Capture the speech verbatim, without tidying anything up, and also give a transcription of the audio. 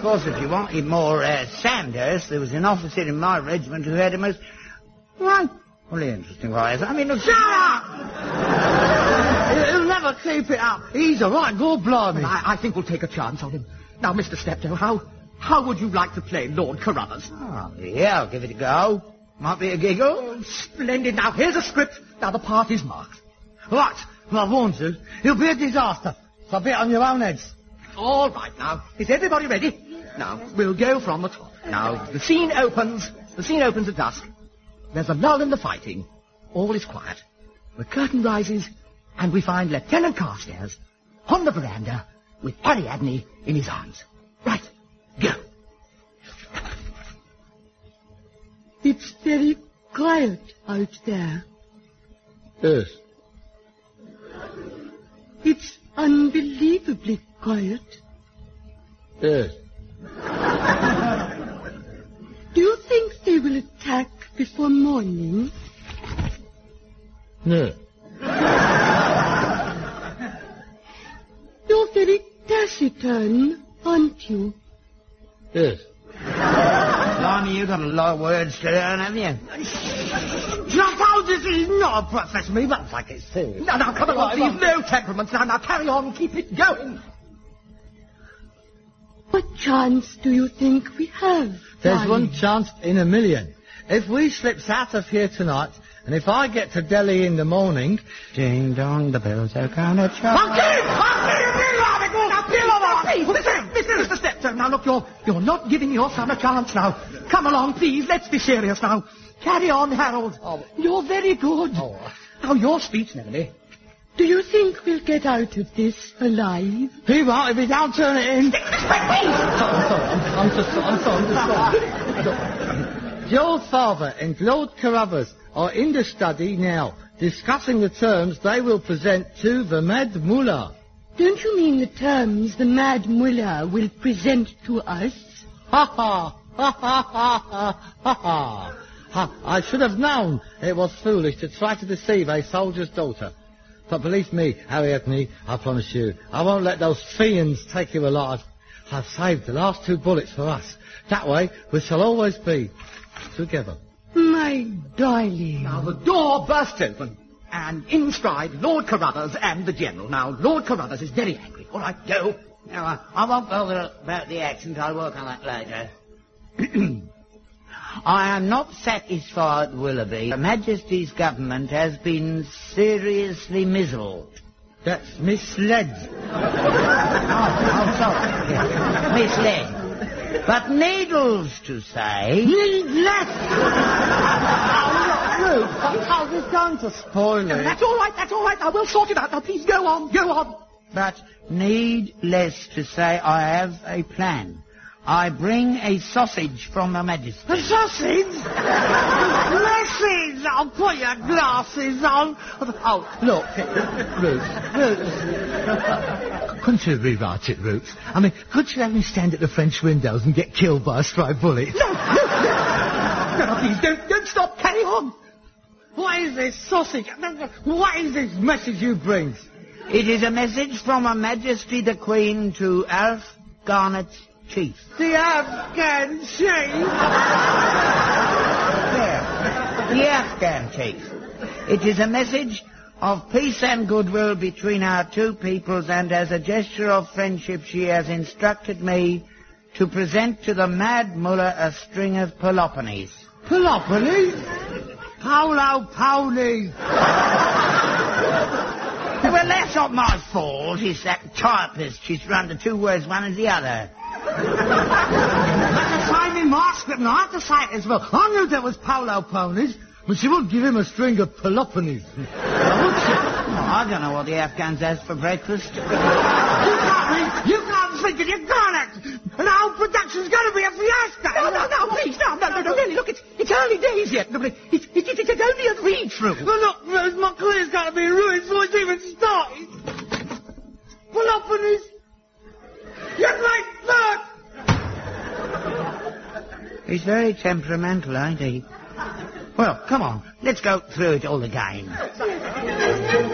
course, if you wanted more uh, Sandhurst, there was an officer in my regiment who had a most... Right. Really interesting voice. I mean, look... Shut up! He'll never keep it up. He's a right good blimey. I, I think we'll take a chance on him. Now, Mister Steptoe, how... how would you like to play Lord Carruthers? Oh, yeah, I'll give it a go. Might be a giggle. Oh, splendid. Now, here's a script. Now, the part is marked. Right. Well, I warned you. It'll be a disaster. So be it on your own heads. All right, now. Is everybody ready? Now, we'll go from the top. Now, the scene opens. The scene opens at dusk. There's a lull in the fighting. All is quiet. The curtain rises, and we find Lieutenant Carstairs on the veranda with Ariadne in his arms. Right. Go. It's very quiet out there. Yes. It's unbelievably quiet. Yes. Do you think they will attack before morning? No. You're very taciturn, aren't you? Yes. Blimey, you've got a lot of words to learn, haven't you? Just how this is not a profession. He runs like it's serious. Now, now, come along, please. No temperaments. Now, now, carry on. Keep it going. What chance do you think we have? There's darling? one chance in a million. If we slips out of here tonight, and if I get to Delhi in the morning... Ding dong, the bells are gonna chime. I'll kill him! I'll kill him! Now, kill him! Listen, listen, Mister Steptoe. Now, look, you're, you're not giving your son a chance now. Come along, please. Let's be serious now. Carry on, Harold. Oh. You're very good. Oh. Now, your speech, Emily. Do you think we'll get out of this alive? He won't if he don't turn it in. Stick this way, please! I'm sorry, I'm, I'm so sorry, I'm sorry, I'm sorry. Your father and Lord Carruthers are in the study now, discussing the terms they will present to the Mad Mullah. Don't you mean the terms the Mad Mullah will present to us? Ha ha! Ha ha ha ha ha ha! Ha! I should have known it was foolish to try to deceive a soldier's daughter. But believe me, Ariadne, I promise you, I won't let those fiends take you alive. I've saved the last two bullets for us. That way, we shall always be together. My darling. Now, the door burst open, and in stride Lord Carruthers and the General. Now, Lord Carruthers is very angry. All right, go. No, I, I won't bother about the accent. I'll work on that later. I am not satisfied, Willoughby. Her Majesty's government has been seriously mizzled. That's misled. Oh, oh, sorry. Yeah. Misled. But needless to say... Needless! Ruth, how is going to spoil No, it? that's all right, that's all right. Now, we'll sort it out. Now, please go on, go on. But needless to say, I have a plan. I bring a sausage from Her Majesty. A sausage? Glasses! I'll put your glasses on. Oh, look, Ruth, Ruth. Couldn't you rewrite it, Ruth? I mean, could you have me stand at the French windows and get killed by a stray bullet? No, no, no, no, please, don't, don't stop. Carry on. What is this sausage? What is this message you bring? It is a message from Her Majesty the Queen to Alf Garnet's chief. The Afghan chief? There. The Afghan chief. It is a message of peace and goodwill between our two peoples, and as a gesture of friendship she has instructed me to present to the Mad Mullah a string of Peloponies. Peloponies? Paolo Ponies. Well, that's not my fault. It's that typist. She's run the two words one as the other. That's a sign in my script, and I have to say it as well. I knew there was Paolo Ponies, but she wouldn't give him a string of Peloponies. I don't know what the Afghans has for breakfast. You can't read, you can't speak, and you can't. And the whole production's going to be a fiasco. No, no, no, please, no, no, no, no, really, look, it's, it's early days yet. No, it, it, it, it, it's only a read-through. Well, look, Rose, my career's going to be ruined before it's even started. Peloponies. You great bird! He's very temperamental, ain't he? Well, come on, let's go through it all again.